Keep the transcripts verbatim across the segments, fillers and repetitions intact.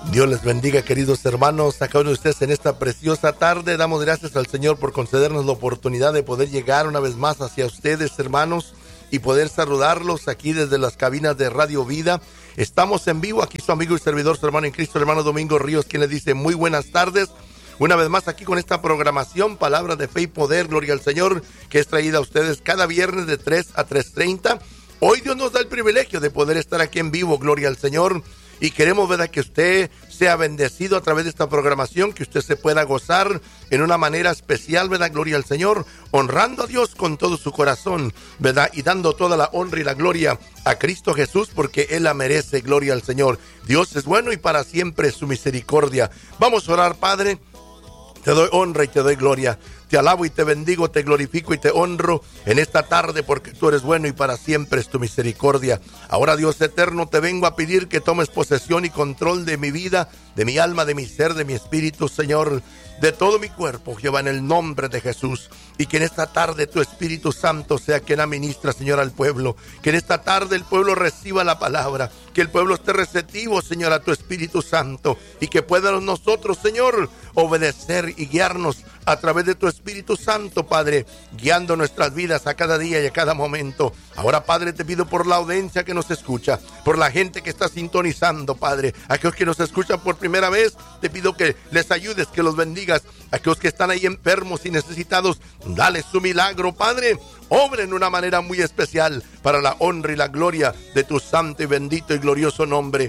Dios les bendiga, queridos hermanos, a cada uno de ustedes en esta preciosa tarde. Damos gracias al Señor por concedernos la oportunidad de poder llegar una vez más hacia ustedes, hermanos, y poder saludarlos aquí desde las cabinas de Radio Vida. Estamos en vivo, aquí su amigo y servidor, su hermano en Cristo, el hermano Domingo Ríos, quien les dice muy buenas tardes. Una vez más aquí con esta programación, Palabra de Fe y Poder, gloria al Señor, que es traída a ustedes cada viernes de tres a tres treinta. Hoy Dios nos da el privilegio de poder estar aquí en vivo, gloria al Señor. Y queremos, ¿verdad?, que usted sea bendecido a través de esta programación, que usted se pueda gozar en una manera especial, ¿verdad?, gloria al Señor, honrando a Dios con todo su corazón, ¿verdad?, y dando toda la honra y la gloria a Cristo Jesús, porque Él la merece, gloria al Señor. Dios es bueno y para siempre su misericordia. Vamos a orar, Padre. Te doy honra y te doy gloria. Te alabo y te bendigo, te glorifico y te honro en esta tarde porque tú eres bueno y para siempre es tu misericordia. Ahora, Dios eterno, te vengo a pedir que tomes posesión y control de mi vida, de mi alma, de mi ser, de mi espíritu, Señor, de todo mi cuerpo, Jehová, en el nombre de Jesús. Y que en esta tarde tu Espíritu Santo sea quien administra, Señor, al pueblo. Que en esta tarde el pueblo reciba la palabra. Que el pueblo esté receptivo, Señor, a tu Espíritu Santo. Y que puedan nosotros, Señor, obedecer y guiarnos a través de tu Espíritu Santo, Padre, guiando nuestras vidas a cada día y a cada momento. Ahora, Padre, te pido por la audiencia que nos escucha, por la gente que está sintonizando, Padre, aquellos que nos escuchan por primera vez, te pido que les ayudes, que los bendigas. Aquellos que están ahí enfermos y necesitados, dale su milagro, Padre. Obra en una manera muy especial para la honra y la gloria de tu santo y bendito y glorioso nombre.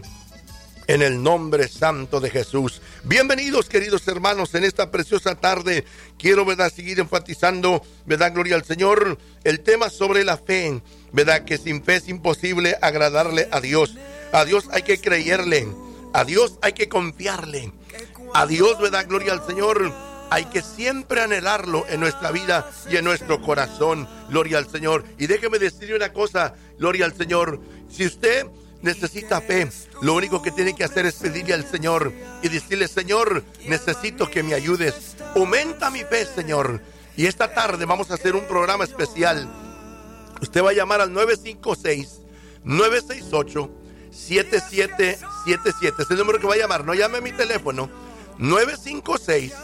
En el nombre santo de Jesús. Bienvenidos, queridos hermanos, en esta preciosa tarde. Quiero, ¿verdad?, seguir enfatizando, ¿verdad?, gloria al Señor, el tema sobre la fe, ¿verdad?, que sin fe es imposible agradarle a Dios. A Dios hay que creerle, a Dios hay que confiarle, a Dios, ¿verdad?, gloria al Señor, hay que siempre anhelarlo en nuestra vida y en nuestro corazón, gloria al Señor. Y déjeme decirle una cosa, gloria al Señor, si usted necesita fe, lo único que tiene que hacer es pedirle al Señor y decirle: Señor, necesito que me ayudes, aumenta mi fe, Señor. Y esta tarde vamos a hacer un programa especial. Usted va a llamar al nueve cinco seis, nueve seis ocho, siete siete siete siete. Es el número que va a llamar, no llame a mi teléfono. nueve cinco seis,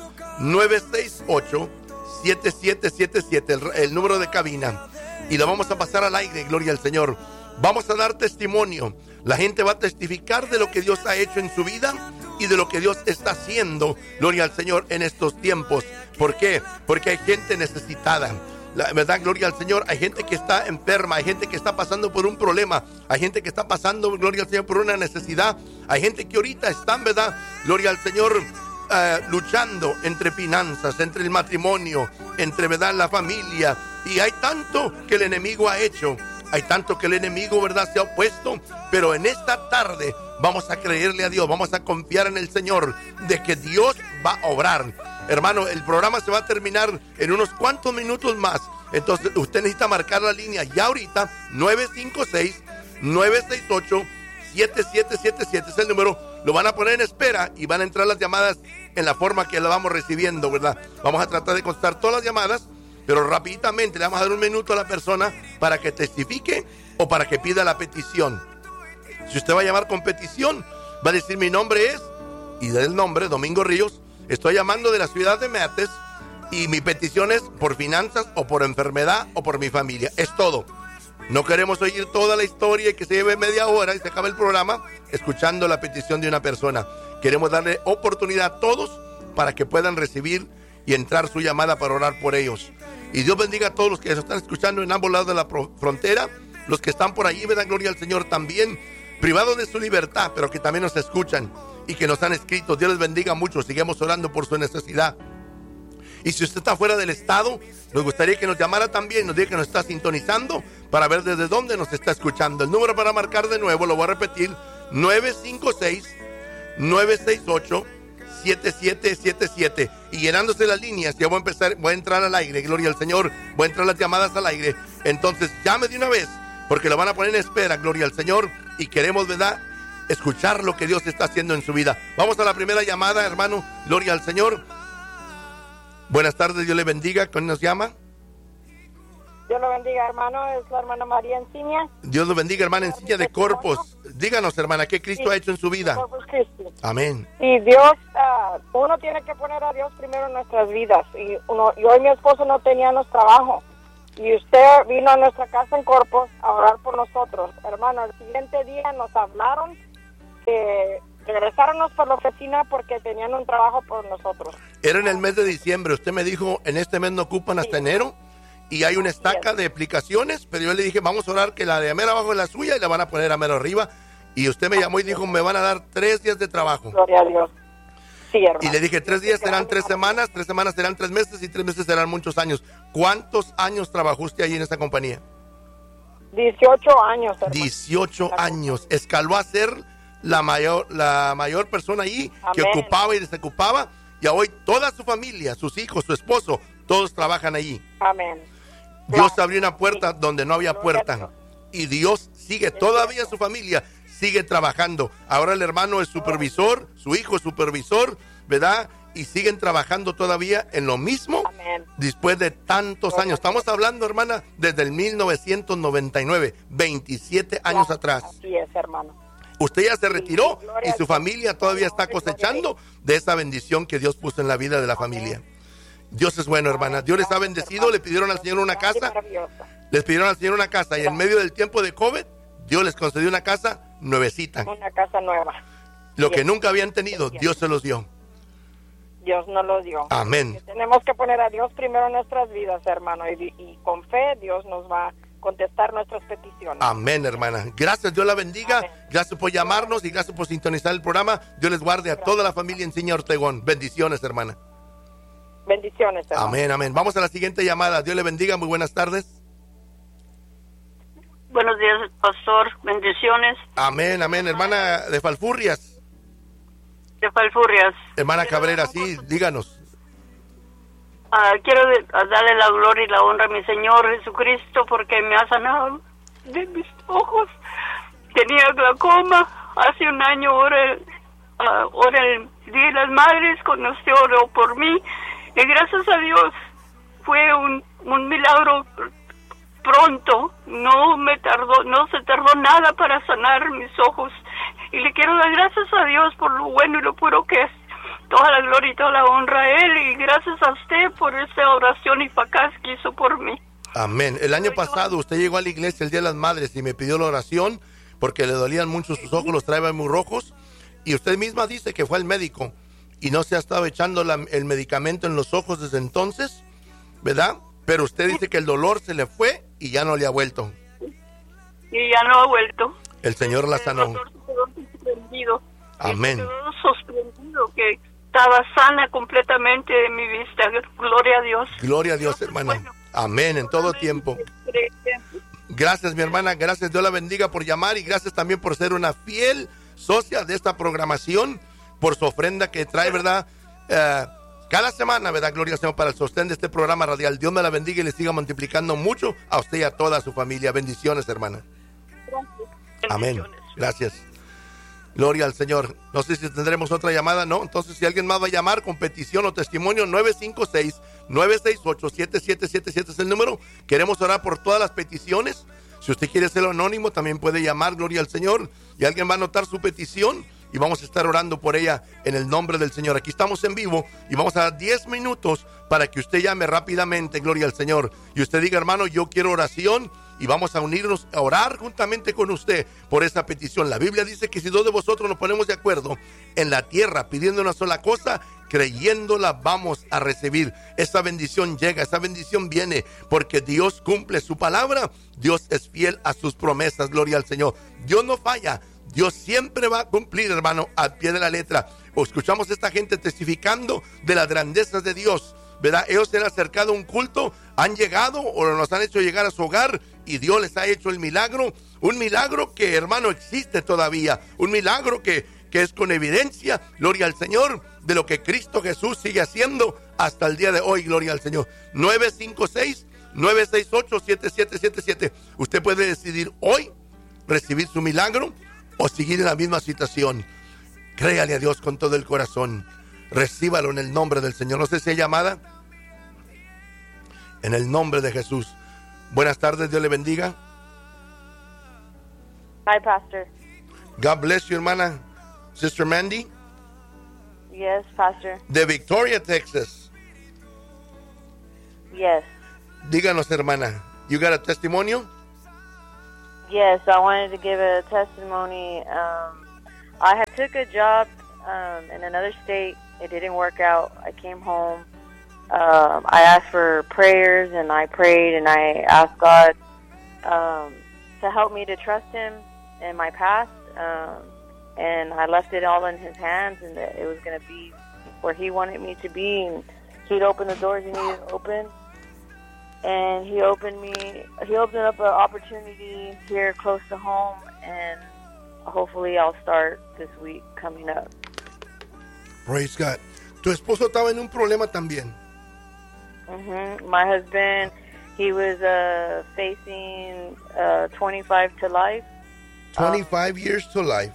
nueve seis ocho, siete siete siete siete, el, el número de cabina. Y lo vamos a pasar al aire, gloria al Señor. Vamos a dar testimonio. La gente va a testificar de lo que Dios ha hecho en su vida y de lo que Dios está haciendo, gloria al Señor, en estos tiempos. ¿Por qué? Porque hay gente necesitada. La verdad, gloria al Señor, hay gente que está enferma, hay gente que está pasando por un problema, hay gente que está pasando, gloria al Señor, por una necesidad. Hay gente que ahorita están, ¿verdad?, gloria al Señor, uh, luchando entre finanzas, entre el matrimonio, entre, ¿verdad?, la familia. Y hay tanto que el enemigo ha hecho. Hay tanto que el enemigo, ¿verdad?, se ha opuesto, pero en esta tarde vamos a creerle a Dios, vamos a confiar en el Señor de que Dios va a obrar. Hermano, el programa se va a terminar en unos cuantos minutos más, entonces usted necesita marcar la línea ya ahorita, nueve cinco seis, nueve seis ocho, siete siete siete siete, es el número, lo van a poner en espera y van a entrar las llamadas en la forma que la vamos recibiendo, ¿verdad? Vamos a tratar de contestar todas las llamadas, pero rápidamente le vamos a dar un minuto a la persona para que testifique o para que pida la petición. Si usted va a llamar con petición, va a decir: mi nombre es, y del nombre, Domingo Ríos, estoy llamando de la ciudad de Meates y mi petición es por finanzas o por enfermedad o por mi familia. Es todo. No queremos oír toda la historia y que se lleve media hora y se acabe el programa escuchando la petición de una persona. Queremos darle oportunidad a todos para que puedan recibir y entrar su llamada para orar por ellos. Y Dios bendiga a todos los que se están escuchando en ambos lados de la frontera, los que están por allí, ¿verdad?, gloria al Señor, también privados de su libertad, pero que también nos escuchan y que nos han escrito. Dios les bendiga mucho, sigamos orando por su necesidad. Y si usted está fuera del estado, nos gustaría que nos llamara también, nos diga que nos está sintonizando para ver desde dónde nos está escuchando. El número para marcar de nuevo, lo voy a repetir, nueve cinco seis, nueve seis ocho, siete siete siete siete. Y llenándose las líneas, ya voy a empezar, voy a entrar al aire, gloria al Señor, voy a entrar las llamadas al aire. Entonces llame de una vez, porque lo van a poner en espera, gloria al Señor, y queremos, ¿verdad?, escuchar lo que Dios está haciendo en su vida. Vamos a la primera llamada, hermano, gloria al Señor. Buenas tardes, Dios le bendiga. ¿Quién nos llama? Dios lo bendiga, hermano, es la hermana María Enciña. Dios lo bendiga, hermana Enciña de Corpus. díganos, hermana, ¿qué Cristo sí, ha hecho en su vida? Amén. Y Dios, uh, uno tiene que poner a Dios primero en nuestras vidas. Y uno, yo y mi esposo no teníamos trabajo. Y usted vino a nuestra casa en Corpus a orar por nosotros. Hermano, el siguiente día nos hablaron que regresáramos por la oficina porque tenían un trabajo por nosotros. Era en el mes de diciembre. Usted me dijo, en este mes no ocupan hasta sí. enero. Y hay una estaca de aplicaciones, pero yo le dije, vamos a orar que la de mero abajo es la suya y la van a poner a mero arriba. Y usted me llamó y dijo, me van a dar tres días de trabajo. Gloria a Dios. Sí, hermano. Y le dije, tres días serán tres semanas, tres semanas serán tres meses y tres meses serán muchos años. ¿Cuántos años trabajó usted ahí en esta compañía? dieciocho años, hermano. dieciocho años. Escaló a ser la mayor, la mayor persona ahí Amén. Que ocupaba y desocupaba. Y hoy toda su familia, sus hijos, su esposo, todos trabajan allí. Amén. Dios abrió una puerta donde no había puerta. Y Dios sigue, todavía su familia sigue trabajando. Ahora el hermano es supervisor, su hijo es supervisor, ¿verdad? Y siguen trabajando todavía en lo mismo. Amén. Después de tantos años. Estamos hablando, hermana, desde el mil novecientos noventa y nueve, veintisiete años ya, atrás. Así es, hermano. Usted ya se retiró y su familia todavía está cosechando de esa bendición que Dios puso en la vida de la familia. Dios es bueno, hermana. Dios les ha bendecido. Le pidieron al Señor una casa. Les pidieron al Señor una casa. Y en medio del tiempo de COVID, Dios les concedió una casa nuevecita. Una casa nueva. Lo que nunca habían tenido, Dios se los dio. Dios nos los dio. Amén. Tenemos que poner a Dios primero en nuestras vidas, hermano. Y, y con fe, Dios nos va a contestar nuestras peticiones. Amén, hermana. Gracias, Dios la bendiga. Amén. Gracias por llamarnos y gracias por sintonizar el programa. Dios les guarde a toda la familia en Ciña Ortegón. Bendiciones, hermana. Bendiciones, hermano. Amén, amén. Vamos a la siguiente llamada. Dios le bendiga. Muy buenas tardes. Buenos días, pastor. Bendiciones. Amén, amén. Hermana de Falfurrias. De Falfurrias. Hermana Cabrera, sí, díganos. Uh, quiero de, uh, darle la gloria y la honra a mi Señor Jesucristo porque me ha sanado de mis ojos. Tenía glaucoma. Hace un año, ahora, uh, ahora el Día de las Madres, cuando usted oró por mí. Y gracias a Dios fue un, un milagro pronto. No me tardó, no se tardó nada para sanar mis ojos. Y le quiero dar gracias a Dios por lo bueno y lo puro que es. Toda la gloria y toda la honra a Él. Y gracias a usted por esa oración y pacaz que hizo por mí. Amén. El año pasado usted llegó a la iglesia el Día de las Madres y me pidió la oración porque le dolían mucho sus ojos, los traía muy rojos. Y usted misma dice que fue al médico y no se ha estado echando la, el medicamento en los ojos desde entonces, ¿verdad? Pero usted dice que el dolor se le fue y ya no le ha vuelto. Y ya no ha vuelto. El Señor la sanó. El doctor se quedó sorprendido. Amén. Se quedó sorprendido que estaba sana completamente de mi vista. Gloria a Dios. Gloria a Dios, hermana. Bueno, amén, en todo tiempo. Gracias, mi hermana. Gracias, Dios la bendiga por llamar y gracias también por ser una fiel socia de esta programación, por su ofrenda que trae, ¿verdad? Uh, cada semana, ¿verdad? Gloria al Señor para el sostén de este programa radial. Dios me la bendiga y le siga multiplicando mucho a usted y a toda su familia. Bendiciones, hermana. Amén. Gracias. Gloria al Señor. No sé si tendremos otra llamada, ¿no? Entonces, si alguien más va a llamar con petición o testimonio, nueve cinco seis, nueve seis ocho, siete siete siete siete es el número. Queremos orar por todas las peticiones. Si usted quiere ser anónimo, también puede llamar, gloria al Señor. Y alguien va a anotar su petición y vamos a estar orando por ella en el nombre del Señor. Aquí estamos en vivo y vamos a dar diez minutos para que usted llame rápidamente, gloria al Señor. Y usted diga, hermano, yo quiero oración. Y vamos a unirnos a orar juntamente con usted por esa petición. La Biblia dice que si dos de vosotros nos ponemos de acuerdo en la tierra pidiendo una sola cosa, creyéndola vamos a recibir. Esa bendición llega, esa bendición viene porque Dios cumple su palabra. Dios es fiel a sus promesas, gloria al Señor. Dios no falla. Dios siempre va a cumplir, hermano, al pie de la letra. O escuchamos a esta gente testificando de las grandezas de Dios, ¿verdad? Ellos se han acercado a un culto, han llegado o nos han hecho llegar a su hogar y Dios les ha hecho el milagro. Un milagro que, hermano, existe todavía. Un milagro que, que es con evidencia, gloria al Señor, de lo que Cristo Jesús sigue haciendo hasta el día de hoy, gloria al Señor. nueve cinco seis, nueve seis ocho, siete siete siete siete. Usted puede decidir hoy recibir su milagro o seguir en la misma situación. Créale a Dios con todo el corazón. Recíbalo en el nombre del Señor. No sé si hay llamada. En el nombre de Jesús. Buenas tardes, Dios le bendiga. Hi, Pastor. God bless you, hermana. Sister Mandy. Yes, Pastor. De Victoria, Texas. Yes. Díganos, hermana. You got a testimonial? Yes, I wanted to give a testimony. Um, I had took a job um, in another state. It didn't work out. I came home. Um, I asked for prayers, and I prayed, and I asked God um, to help me to trust Him in my past. Um, and I left it all in His hands, and that it was going to be where He wanted me to be, and He'd open the doors He needed to open. And He opened me, He opened up an opportunity here close to home, and hopefully I'll start this week coming up. Praise God. Tu esposo estaba en un problema también. Mm-hmm. My husband, he was uh, facing uh, twenty-five to life. twenty-five um, years to life.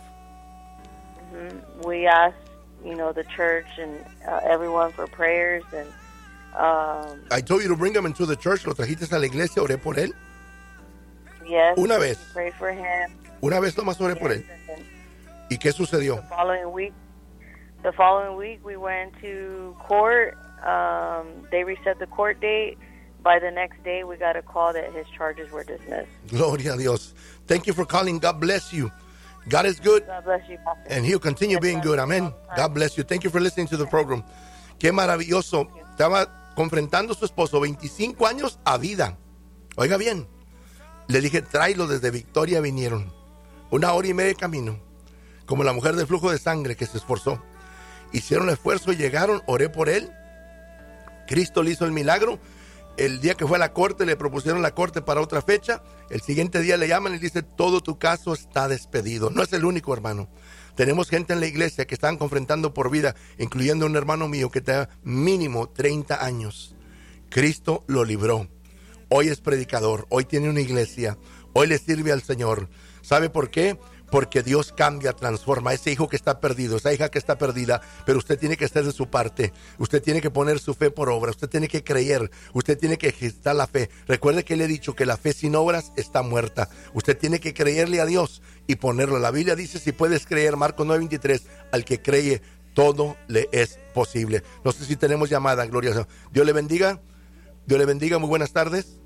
Mm-hmm. We asked, you know, the church and uh, everyone for prayers, and um, I told you to bring him into the church. Lo trajiste a la iglesia, oré por él. Yes. Una vez. Pray for him. Una vez nomás oré yes, por él. ¿Y qué sucedió? The following week, the following week we went to court. Um, they reset the court date. By the next day, we got a call that his charges were dismissed. Gloria a Dios. Thank you for calling. God bless you. God is good. God bless you, Pastor. And He'll continue yes, being good. Amen. God bless you. Thank you for listening to the program. Qué maravilloso. Estaba confrontando a su esposo, veinticinco años a vida. Oiga bien. Le dije, tráelo desde Victoria, vinieron. Una hora y media de camino. Como la mujer del flujo de sangre que se esforzó. Hicieron el esfuerzo y llegaron, oré por él. Cristo le hizo el milagro. El día que fue a la corte, le propusieron la corte para otra fecha. El siguiente día le llaman y dice, todo tu caso está despedido. No es el único, hermano. Tenemos gente en la iglesia que están confrontando por vida, incluyendo un hermano mío que tenía mínimo treinta años. Cristo lo libró. Hoy es predicador, hoy tiene una iglesia, hoy le sirve al Señor. ¿Sabe por qué? Porque Dios cambia, transforma. Ese hijo que está perdido, esa hija que está perdida, pero usted tiene que estar de su parte. Usted tiene que poner su fe por obra. Usted tiene que creer. Usted tiene que ejercitar la fe. Recuerde que le he dicho que la fe sin obras está muerta. Usted tiene que creerle a Dios y ponerlo. La Biblia dice, si puedes creer, Marcos nueve veintitrés, al que cree, todo le es posible. No sé si tenemos llamada, gloria a Dios. Dios le bendiga. Dios le bendiga. Muy buenas tardes.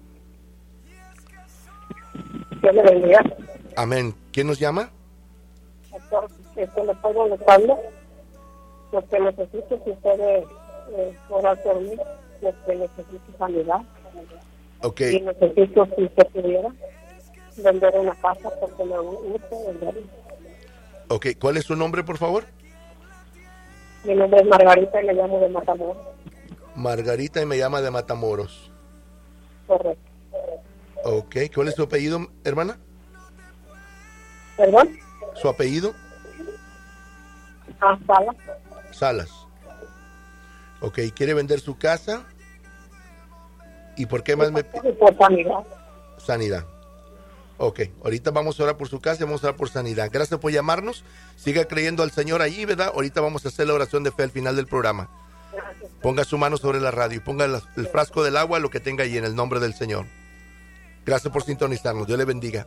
Dios le bendiga. Amén. ¿Quién nos llama? Este, le estoy molestando. Lo que necesito, si puede eh, orar por mí, lo que necesito sanidad. Ok. Y necesito, si usted pudiera, vender una casa porque me gusta vender. Ok. ¿Cuál es su nombre, por favor? Mi nombre es Margarita y me llamo de Matamoros. Margarita y me llama de Matamoros. Correcto. Ok. ¿Cuál es su apellido, hermana? ¿Perdón? ¿Su apellido? Ah, Salas. Salas. Ok, ¿quiere vender su casa? ¿Y por qué más me pide? Por sanidad. Sanidad. Ok, ahorita vamos a orar por su casa y vamos a orar por sanidad. Gracias por llamarnos. Siga creyendo al Señor allí, ¿verdad? Ahorita vamos a hacer la oración de fe al final del programa. Gracias. Ponga su mano sobre la radio y ponga el, el frasco del agua, lo que tenga allí, en el nombre del Señor. Gracias por sintonizarnos. Dios le bendiga.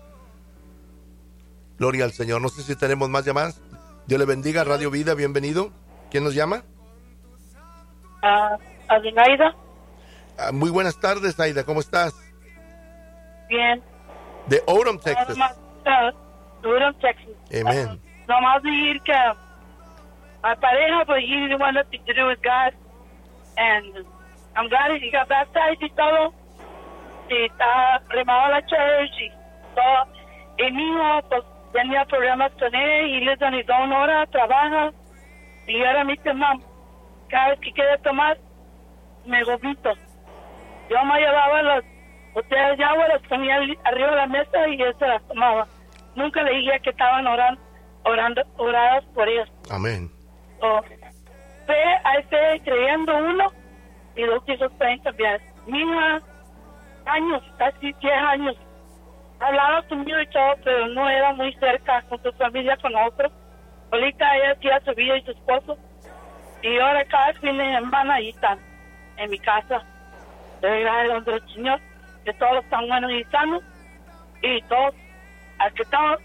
Gloria al Señor. No sé si tenemos más llamadas. Dios le bendiga. Radio Vida, bienvenido. ¿Quién nos llama? Uh, Adelaida. Uh, muy buenas tardes, Aida. ¿Cómo estás? Bien. De Orem, Texas. Uh, Orem, Texas. Amén. Uh, nomás decir que my pareja, pues, he didn't want nothing to do with God. And I'm glad he got baptized y todo. Y está remado a la church y todo. Y mi hijo, pues, tenía problemas con él y le dan dos horas, trabaja. Y ahora me dice, mamá, cada vez que quiere tomar, me vomito. Yo me llevaba las botellas de agua, las ponía arriba de la mesa y él se las tomaba. Nunca le dije que estaban orando, orando, oradas por ellos. Amén. So, fe, hay fe creyendo uno y los hijos pueden cambiar. Mi hija, años, casi diez años, hablaba conmigo y todo, pero no era muy cerca con su familia, con nosotros. Ahorita ella hacía su vida y su esposo. Y ahora cada fin de semana ahí están, en mi casa. De gracias al Señor, que todos están buenos y sanos. Y todos, al que estamos,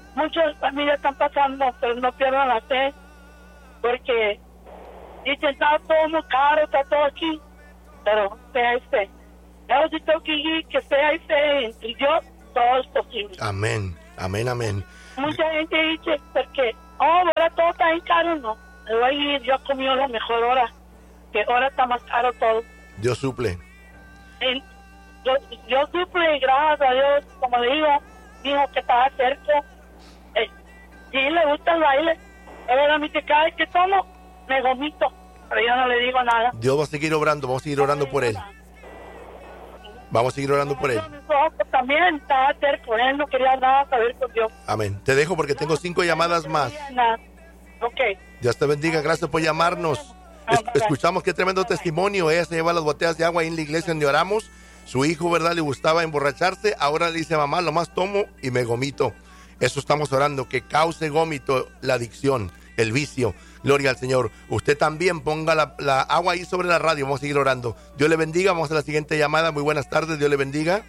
muchas familias están pasando, pero no pierdan la fe, porque dicen, está todo muy caro, está todo aquí, pero fe hay fe. Yo sí tengo que ir, que fe hay fe, entre Dios todo es posible. Amén, amén, amén. Mucha gente dice, porque, oh, ahora todo está bien caro, no. Me voy a ir, yo comí la mejor hora, que ahora está más caro todo. Dios suple. En, yo, yo suple, gracias a Dios, como digo, dijo que estaba cerca. Eh, sí, le gusta el baile. Pero a mí que cada vez que tomo, me vomito, pero yo no le digo nada. Dios va a seguir obrando, vamos a seguir orando por él. Vamos a seguir orando por él. También estaba cerca por él, no quería nada saber con Dios. Amén. Te dejo porque tengo cinco llamadas más. Ok. Dios te bendiga, gracias por llamarnos. Es, escuchamos qué tremendo testimonio. Ella se lleva las botellas de agua ahí en la iglesia donde oramos. Su hijo, ¿verdad? Le gustaba emborracharse. Ahora le dice, mamá, lo más tomo y me gomito. Eso estamos orando, que cause gómito la adicción, el vicio. Gloria al Señor. Usted también ponga la, la agua ahí sobre la radio. Vamos a seguir orando. Dios le bendiga. Vamos a la siguiente llamada. Muy buenas tardes. Dios le bendiga.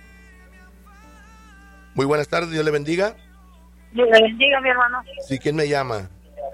Muy buenas tardes. Dios le bendiga. Dios le bendiga, mi hermano. Sí, ¿quién me llama?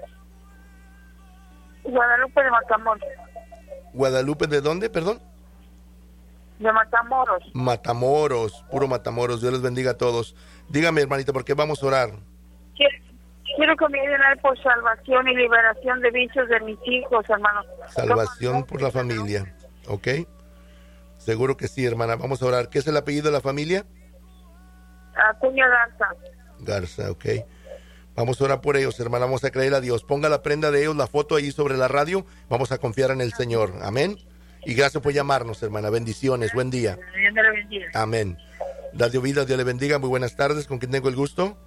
Guadalupe de Matamoros. Guadalupe, ¿de dónde, perdón? De Matamoros. Matamoros, puro Matamoros. Dios les bendiga a todos. Dígame, hermanita, ¿por qué vamos a orar? Quiero, quiero que me ayuden a orar por salvación y liberación de vicios de mis hijos, hermano. Salvación por la familia, ¿ok? Seguro que sí, hermana. Vamos a orar. ¿Qué es el apellido de la familia? Acuña Garza. Garza, ok. Vamos a orar por ellos, hermana. Vamos a creer a Dios. Ponga la prenda de ellos, la foto ahí sobre la radio. Vamos a confiar en el Señor. Amén. Y gracias por llamarnos, hermana. Bendiciones. Buen día. Dios le bendiga. Amén. Radio Vida, Dios le bendiga. Muy buenas tardes. ¿Con quién tengo el gusto?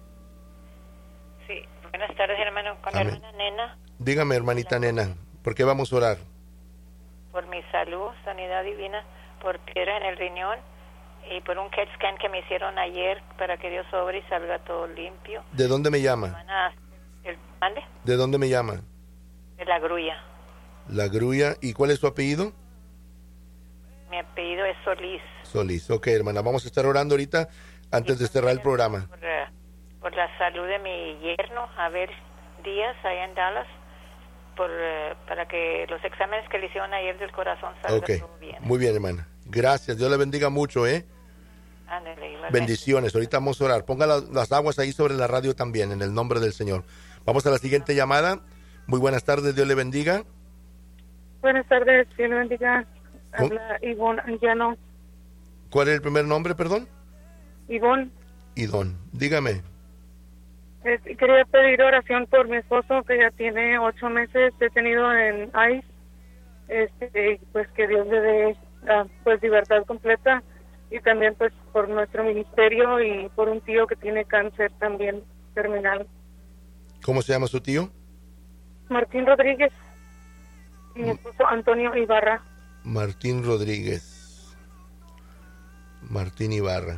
Sí, buenas tardes, hermano. Con la hermana Nena. Dígame, hermanita Nena. ¿Por qué vamos a orar? Por mi salud, sanidad divina, por piedra en el riñón y por un C A T scan que me hicieron ayer para que Dios sobre y salga todo limpio. ¿De dónde me llama? Hermana, el, ¿mande? ¿De dónde me llama? De La Grulla. La Grulla. ¿Y cuál es su apellido? Mi apellido es Solís. Solís. Ok, hermana. Vamos a estar orando ahorita antes de cerrar el programa. Por, uh, por la salud de mi yerno, Abel Díaz, allá en Dallas, por, uh, para que los exámenes que le hicieron ayer del corazón salgan okay. todo bien. Muy bien, hermana. Gracias. Dios le bendiga mucho, ¿eh? Ándale, bendiciones. Ahorita vamos a orar. Ponga la, las aguas ahí sobre la radio también, en el nombre del Señor. Vamos a la siguiente llamada. Muy buenas tardes. Dios le bendiga. Buenas tardes. Dios le bendiga. Habla Ivonne Anguiano. ¿Cuál es el primer nombre, perdón? Ivonne. Ivonne. Dígame. Es, quería pedir oración por mi esposo, que ya tiene ocho meses detenido en ICE. Este, pues que Dios le dé uh, pues libertad completa, y también pues por nuestro ministerio y por un tío que tiene cáncer también terminal. ¿Cómo se llama su tío? Martín Rodríguez. Y mi esposo Antonio Ibarra. Martín Rodríguez. Martín Ibarra.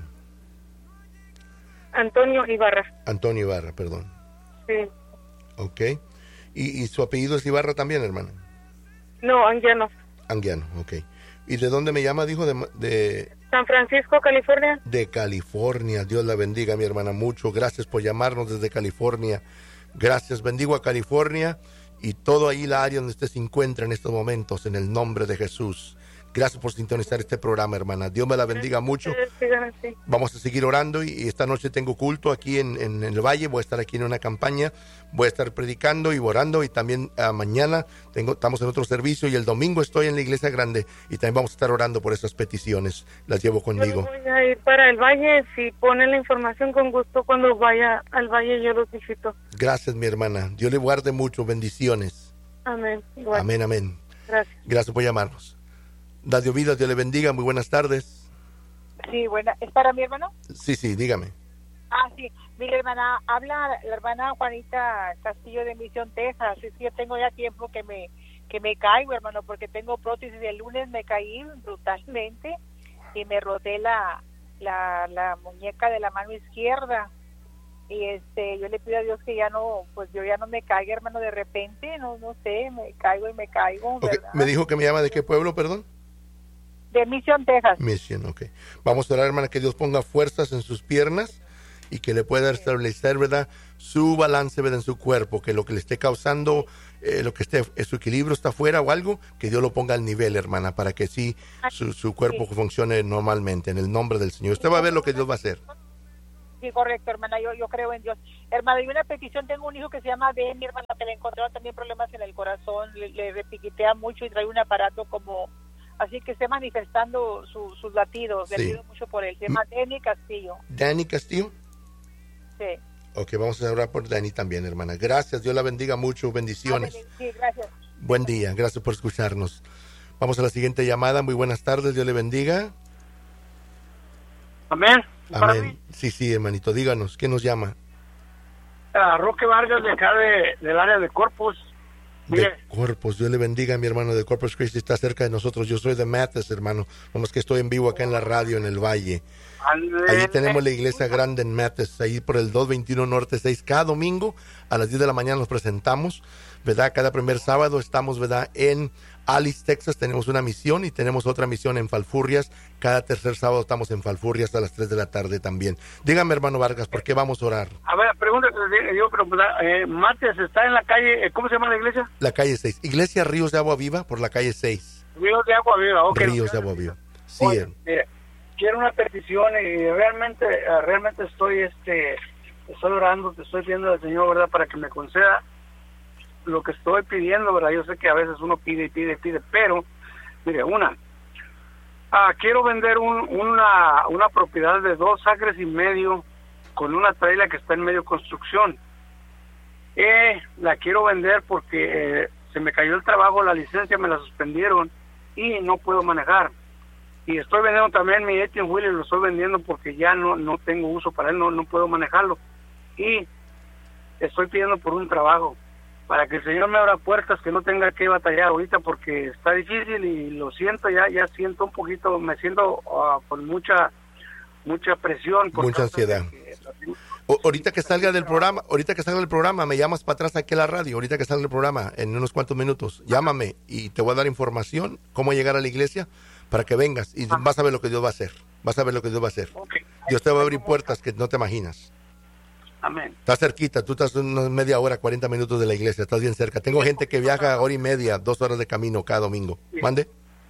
Antonio Ibarra. Antonio Ibarra, perdón. Sí. Ok. ¿Y, y su apellido es Ibarra también, hermana? No, Anguiano. Anguiano, ok. ¿Y de dónde me llama, dijo? De, de... San Francisco, California. De California. Dios la bendiga, mi hermana, mucho. Gracias por llamarnos desde California. Gracias. Bendigo a California y todo ahí la área donde usted se encuentra en estos momentos, en el nombre de Jesús. Gracias por sintonizar este programa, hermana. Dios me la bendiga mucho. Vamos a seguir orando y, y esta noche tengo culto aquí en, en, en el Valle. Voy a estar aquí en una campaña. Voy a estar predicando y orando, y también uh, mañana tengo, estamos en otro servicio, y el domingo estoy en la iglesia grande y también vamos a estar orando por esas peticiones. Las llevo conmigo. Yo voy a ir para el Valle. Si ponen la información, con gusto, cuando vaya al Valle yo los visito. Gracias, mi hermana. Dios le guarde mucho. Bendiciones. Amén. Igual. Amén, amén. Gracias. Gracias por llamarnos. Radio Vida, Dios le bendiga. Muy buenas tardes. Sí, buena. ¿Es para mi hermano? Sí, sí, dígame. Ah, sí. Mire, hermana, habla la hermana Juanita Castillo de Misión, Texas. Es que yo tengo ya tiempo que me que me caigo, hermano, porque tengo prótesis. El lunes me caí brutalmente y me roté la, la, la muñeca de la mano izquierda. Y este, yo le pido a Dios que ya no, pues yo ya no me caiga, hermano, de repente. No, no sé, me caigo y me caigo, okay. ¿verdad? ¿Me dijo que me llama de qué pueblo, perdón? De Misión, Texas. Misión, ok. Vamos a orar, hermana, que Dios ponga fuerzas en sus piernas y que le pueda establecer, ¿verdad?, su balance, ¿verdad?, en su cuerpo, que lo que le esté causando, eh, lo que esté, eh, su equilibrio está fuera o algo, que Dios lo ponga al nivel, hermana, para que sí su, su cuerpo funcione normalmente, en el nombre del Señor. Usted va a ver lo que Dios va a hacer. Sí, correcto, hermana, yo, yo creo en Dios. Hermana, y una petición, tengo un hijo que se llama Ben, mi hermana, que le encontraron también problemas en el corazón, le, le repiquitea mucho y trae un aparato como, así que esté manifestando su, sus latidos, le Sí. pido mucho por él, se llama Denny Castillo. Dani Castillo. Sí. Ok, vamos a orar por Dani también, hermana. Gracias, Dios la bendiga mucho, bendiciones. Sí, gracias. Buen día, gracias por escucharnos. Vamos a la siguiente llamada. Muy buenas tardes, Dios le bendiga. Amén. Para Amén. mí, Sí, sí, hermanito, díganos, ¿quién nos llama? a Roque Vargas de acá de, del área de Corpus. De Mire, Corpus, Dios le bendiga, mi hermano de Corpus Christi, está cerca de nosotros. Yo soy de Mathis, hermano, nomás que estoy en vivo acá en la radio en el Valle. Allí tenemos la iglesia grande en Mathis, ahí por el doscientos veintiuno Norte seis. Cada domingo a las diez de la mañana nos presentamos, ¿verdad? Cada primer sábado estamos, ¿verdad?, en Alice, Texas. Tenemos una misión y tenemos otra misión en Falfurrias. Cada tercer sábado estamos en Falfurrias a las tres de la tarde también. Dígame, hermano Vargas, ¿por qué vamos a orar? a ver, pregúntate, yo, pero eh, Mates está en la calle, eh, ¿cómo se llama la iglesia? La calle seis. Iglesia Ríos de Agua Viva por la calle seis. Ríos de Agua Viva, ok. Ríos de Agua Viva. Sí, Oye, eh, mire, quiero una petición y realmente, eh, realmente estoy, este, estoy orando, te estoy pidiendo al Señor, ¿verdad?, para que me conceda lo que estoy pidiendo, ¿verdad? Yo sé que a veces uno pide y pide y pide, pero, mire, una, ah, quiero vender un, una, una propiedad de dos acres y medio con una traila que está en medio construcción. Eh, la quiero vender porque eh, se me cayó el trabajo, la licencia me la suspendieron y no puedo manejar. Y estoy vendiendo también mi eighteen wheeler, lo estoy vendiendo porque ya no no tengo uso para él, no no puedo manejarlo. Y estoy pidiendo por un trabajo, para que el Señor me abra puertas, que no tenga que batallar ahorita porque está difícil y lo siento, ya ya siento un poquito, me siento uh, con mucha mucha presión. por mucha causa de ansiedad. que- O- ahorita que salga del programa, ahorita que salga del programa, me llamas para atrás aquí a la radio, ahorita que salga el programa, en unos cuantos minutos, llámame y te voy a dar información, cómo llegar a la iglesia, para que vengas y vas a ver lo que Dios va a hacer, vas a ver lo que Dios va a hacer. Ok. Dios te va a abrir puertas que no te imaginas. Amén. Estás cerquita, tú estás unos media hora, cuarenta minutos de la iglesia, estás bien cerca. Tengo gente que viaja hora y media, dos horas de camino cada domingo. ¿Mande?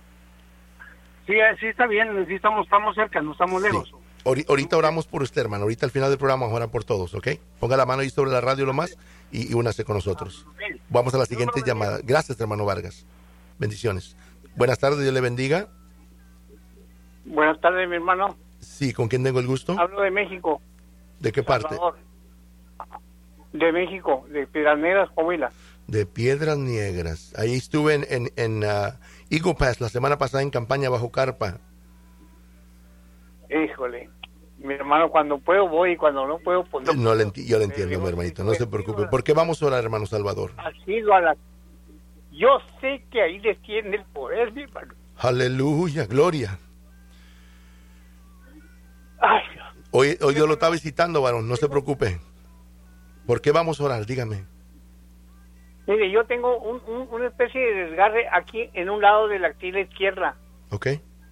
Sí, eh, sí está bien, sí estamos, estamos cerca, no estamos lejos. Sí. Ahori- Ahorita oramos por usted, hermano. Ahorita al final del programa vamos a orar por todos, ¿ok? Ponga la mano ahí sobre la radio lo más y, y únase con nosotros. Vamos a la siguiente llamada. Gracias, hermano Vargas. Bendiciones. Buenas tardes, Dios le bendiga. Buenas tardes, mi hermano. Sí, ¿con quién tengo el gusto? Hablo de México. ¿De qué parte? Salvador. De México, de Piedras Negras, Coahuila. De Piedras Negras. Ahí estuve en, en, en uh, Eagle Pass la semana pasada en campaña bajo carpa. Híjole, mi hermano, cuando puedo voy y cuando no puedo, pues no. No le enti- yo le entiendo, mi hermanito. No se preocupe. ¿Por qué vamos a orar, hermano Salvador? Ha sido a la... Yo sé que ahí les tiene el poder, mi hermano. Aleluya, gloria. Ay, Hoy, hoy Dios lo está visitando, varón. No se preocupe. ¿Por qué vamos a orar? Dígame. mire, yo tengo un, un- una especie de desgarre aquí en un lado de la axila izquierda. ¿Ok?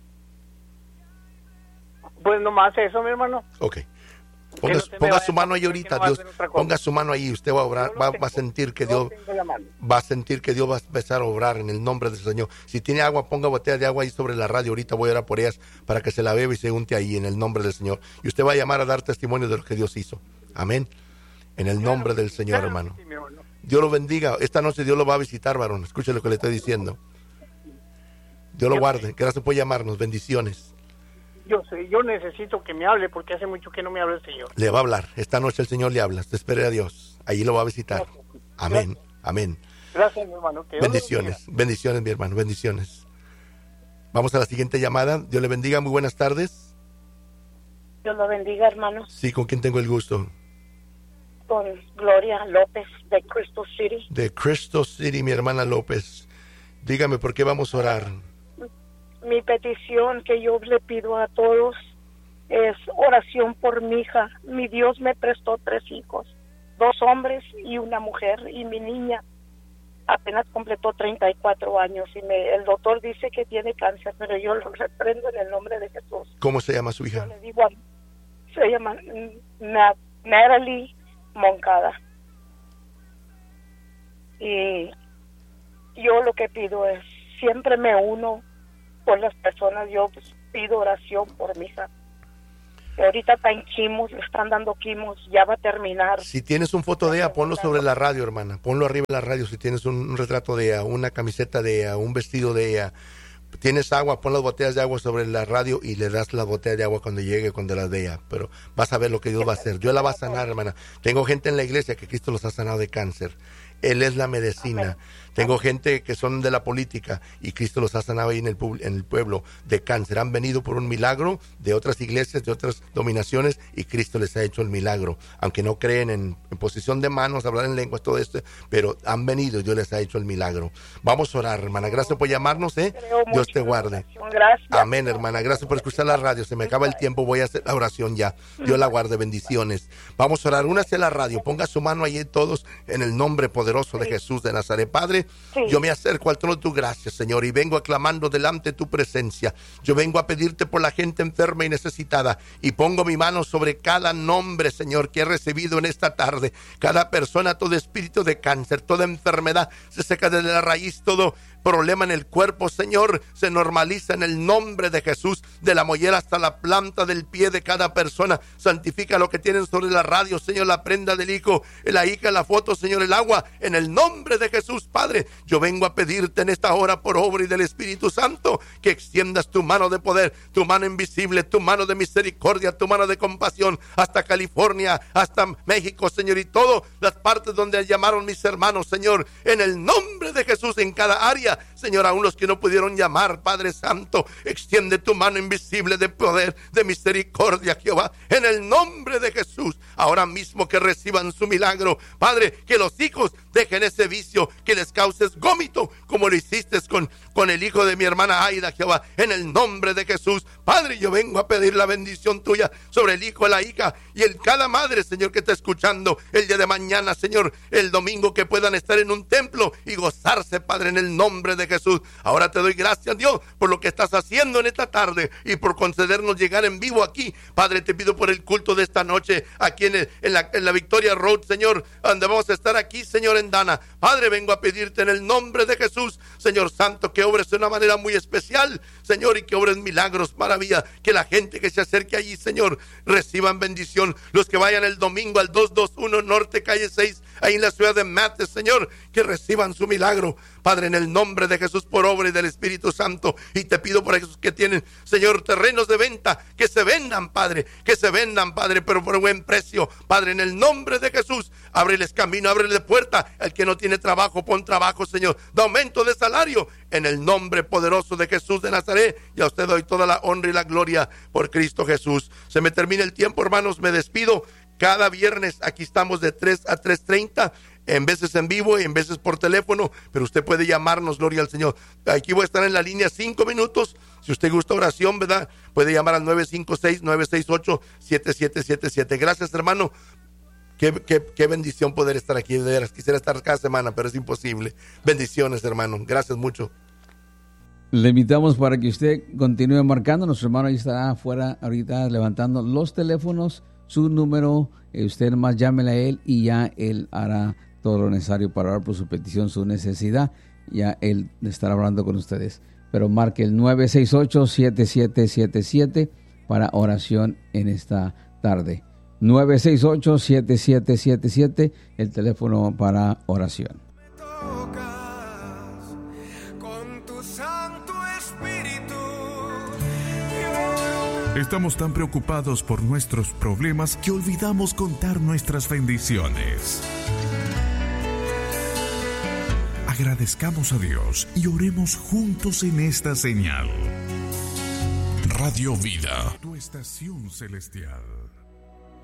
Pues nomás eso, mi hermano. Ok. Que Ponga, no se me ponga vaya su a mano ahí pasar, ahorita, que no va a Dios. hacer otra cosa. Ponga su mano ahí. Usted va a obrar, Yo lo va, tengo. va a sentir que Yo Dios tengo la mano. va a sentir que Dios va a empezar a obrar en el nombre del Señor. Si tiene agua, ponga botella de agua ahí sobre la radio. Ahorita voy a orar por ellas para que se la beba y se unte ahí en el nombre del Señor. Y usted va a llamar a dar testimonio de lo que Dios hizo. Amén. En el nombre del Señor, Claro, hermano. sí, mi hermano. Dios lo bendiga. Esta noche Dios lo va a visitar, varón. Escuche lo que le estoy diciendo. Dios lo guarde. Gracias por llamarnos. Bendiciones. Yo sé, yo necesito que me hable porque hace mucho que no me habla el Señor. Le va a hablar. Esta noche el Señor le habla. Te espere a Dios. Allí lo va a visitar. Amén. Amén. Gracias, mi hermano. Que Dios lo Bendiciones. Bendiciones, mi hermano. Bendiciones. Vamos a la siguiente llamada. Dios le bendiga. Muy buenas tardes. Dios lo bendiga, hermano. Sí, ¿con quién tengo el gusto? Con Gloria López de Crystal City. De Crystal City, mi hermana López. Dígame, ¿por qué vamos a orar? Mi petición que yo le pido a todos es oración por mi hija. Mi Dios me prestó tres hijos, dos hombres y una mujer, y mi niña apenas completó treinta y cuatro años y me, el doctor dice que tiene cáncer, pero yo lo reprendo en el nombre de Jesús. ¿Cómo se llama su Yo hija? le digo, a- Se llama Na- Natalie Moncada. Y yo lo que pido es, siempre me uno con las personas, yo pues, pido oración por mi hija. Ahorita está en quimos, le están dando quimos, ya va a terminar. Si tienes un foto de ella, ponlo sobre la radio, hermana. Ponlo arriba de la radio si tienes un, un retrato de ella, una camiseta de ella, un vestido de ella. Tienes agua, pon las botellas de agua sobre la radio y le das la botella de agua cuando llegue, cuando las vea. Pero vas a ver lo que Dios va a hacer. Dios la va a sanar, hermana. Tengo gente en la iglesia que Cristo los ha sanado de cáncer. Él es la medicina. Amén. Tengo gente que son de la política y Cristo los ha sanado ahí en el, en el pueblo de cáncer. Han venido por un milagro de otras iglesias, de otras dominaciones y Cristo les ha hecho el milagro. Aunque no creen en, en posición de manos, hablar en lenguas, todo esto, pero han venido y Dios les ha hecho el milagro. Vamos a orar, hermana. Gracias por llamarnos, ¿eh? Dios te guarde. Gracias. Amén, hermana. Gracias por escuchar la radio. Se me acaba el tiempo, voy a hacer la oración ya. Dios la guarde, bendiciones. Vamos a orar. Únase a la radio. Ponga su mano ahí todos en el nombre poderoso de Jesús de Nazaret. Padre, sí. Yo me acerco al trono de tu gracia, Señor, y vengo aclamando delante de tu presencia. Yo vengo a pedirte por la gente enferma y necesitada, y pongo mi mano sobre cada nombre, Señor, que he recibido en esta tarde. Cada persona, todo espíritu de cáncer, toda enfermedad, se seca desde la raíz, todo problema en el cuerpo, Señor, se normaliza en el nombre de Jesús, de la mollera hasta la planta del pie de cada persona. Santifica lo que tienen sobre la radio, Señor, la prenda del hijo, la hija, la foto, Señor, el agua, en el nombre de Jesús, Padre. Yo vengo a pedirte en esta hora por obra y del Espíritu Santo que extiendas tu mano de poder, tu mano invisible, tu mano de misericordia, tu mano de compasión, hasta California, hasta México, Señor, y todas las partes donde llamaron mis hermanos, Señor, en el nombre de Jesús, en cada área, Señor, aún los que no pudieron llamar, Padre Santo, extiende tu mano invisible de poder, de misericordia, Jehová, en el nombre de Jesús, ahora mismo que reciban su milagro, Padre, que los hijos dejen ese vicio, que les causes gómito, como lo hiciste con, con el hijo de mi hermana Aida, Jehová, en el nombre de Jesús, Padre, yo vengo a pedir la bendición tuya sobre el hijo, la hija, y en cada madre, Señor, que está escuchando el día de mañana, Señor, el domingo, que puedan estar en un templo y gozarse, Padre, en el nombre de Jesús. Ahora te doy gracias, Dios, por lo que estás haciendo en esta tarde y por concedernos llegar en vivo aquí. Padre, te pido por el culto de esta noche aquí en, el, en, la, en la Victoria Road, Señor, donde vamos a estar aquí, Señor, en Dana. Padre, vengo a pedirte en el nombre de Jesús, Señor Santo, que obres de una manera muy especial, Señor, y que obres milagros, maravilla, que la gente que se acerque allí, Señor, reciban bendición. Los que vayan el domingo al doscientos veintiuno Norte, calle seis, ahí en la ciudad de Mates, Señor, que reciban su milagro, Padre, en el nombre de Jesús, por obra y del Espíritu Santo. Y te pido por esos que tienen, Señor, terrenos de venta, que se vendan, Padre, que se vendan, Padre, pero por buen precio, Padre, en el nombre de Jesús. Ábreles camino, ábreles puerta. El que no tiene trabajo, pon trabajo, Señor, da aumento de salario, en el nombre poderoso de Jesús de Nazaret. Y a usted doy toda la honra y la gloria por Cristo Jesús. Se me termina el tiempo, hermanos, me despido. Cada viernes aquí estamos de tres a tres treinta, en veces en vivo y en veces por teléfono, pero usted puede llamarnos, gloria al Señor. Aquí voy a estar en la línea cinco minutos. Si usted gusta oración, ¿verdad? Puede llamar al nueve cinco seis, nueve seis ocho, siete siete siete siete. Gracias, hermano. Qué, qué, qué bendición poder estar aquí. De veras, quisiera estar cada semana, pero es imposible. Bendiciones, hermano. Gracias mucho. Le invitamos para que usted continúe marcando. Nuestro hermano ahí estará afuera ahorita levantando los teléfonos, su número. Usted más llámele a él y ya él hará todo lo necesario para orar por su petición, su necesidad. Ya él estará hablando con ustedes. Pero marque el nueve seis ocho, siete siete siete siete para oración en esta tarde. nueve seis ocho, siete siete siete siete, el teléfono para oración. Estamos tan preocupados por nuestros problemas que olvidamos contar nuestras bendiciones. Agradezcamos a Dios y oremos juntos en esta señal. Radio Vida, tu estación celestial.